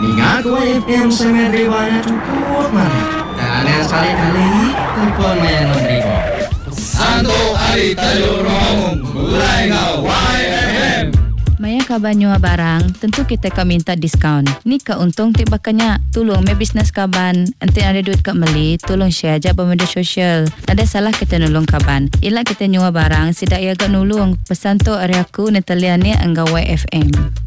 Ingat ko FM sa Medriwana cukup mana. Dan yang sekali-kali telepon mayan Rodrigo. Santo Ari Tayo Romong Mulai Ngau YFM. Maya kaban nyua barang, tentu kita ka minta diskaun. Ni ka untung tik bakanya. Tolong me bisnes kaban. Ente ada duit kat meli, tolong share aja pada media sosial. Ada salah kita nulung kaban. Ila kita nyua barang, sidak ia agak nulung. Pesan tu ari aku Natalia ni angga YFM.